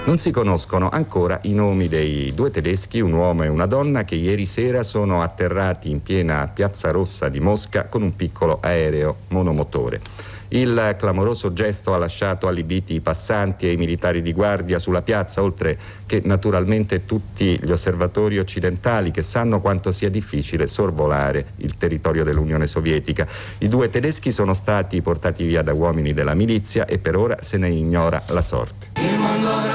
Non si conoscono ancora i nomi dei due tedeschi, un uomo e una donna, che ieri sera sono atterrati in piena Piazza Rossa di Mosca con un piccolo aereo monomotore. Il clamoroso gesto ha lasciato allibiti i passanti e i militari di guardia sulla piazza, oltre che naturalmente tutti gli osservatori occidentali che sanno quanto sia difficile sorvolare il territorio dell'Unione Sovietica. I due tedeschi sono stati portati via da uomini della milizia e per ora se ne ignora la sorte.